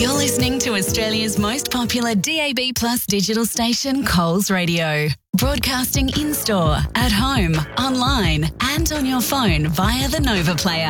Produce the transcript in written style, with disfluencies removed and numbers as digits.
You're listening to Australia's most popular DAB Plus digital station, Coles Radio. Broadcasting in-store, at home, online and on your phone via the Nova Player.